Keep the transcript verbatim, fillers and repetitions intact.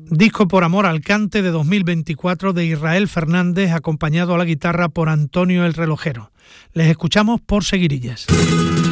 Disco Por amor al cante de dos mil veinticuatro de Israel Fernández, acompañado a la guitarra por Antonio el Relojero. Les escuchamos por Seguirillas.